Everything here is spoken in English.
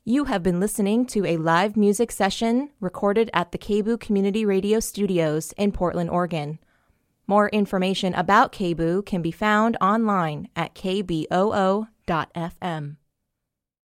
You have been listening to a live music session recorded at the KBOO Community Radio Studios in Portland, Oregon. More information about KBOO can be found online at kboo.fm.